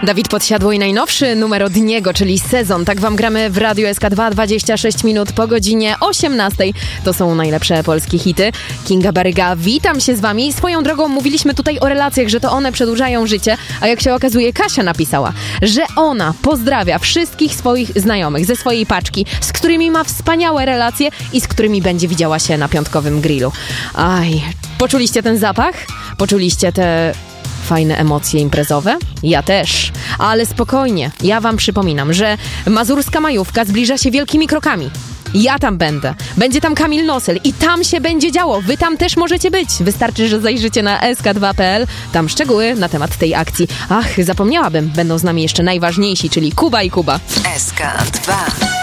Dawid Podsiadło i najnowszy numer od niego, czyli Sezon. Tak wam gramy w Radiu SK2, 26 minut po godzinie 18. To są najlepsze polskie hity. Kinga Baryga, witam się z wami. Swoją drogą mówiliśmy tutaj o relacjach, że to one przedłużają życie, a jak się okazuje, Kasia napisała, że ona pozdrawia wszystkich swoich znajomych ze swojej paczki, z którymi ma wspaniałe relacje i z którymi będzie widziała się na piątkowym grillu. Aj, poczuliście ten zapach? Poczuliście te fajne emocje imprezowe? Ja też. Ale spokojnie, ja wam przypominam, że mazurska majówka zbliża się wielkimi krokami. Ja tam będę. Będzie tam Kamil Nosel i tam się będzie działo. Wy tam też możecie być. Wystarczy, że zajrzycie na sk2.pl. Tam szczegóły na temat tej akcji. Ach, zapomniałabym. Będą z nami jeszcze najważniejsi, czyli Kuba i Kuba. SK2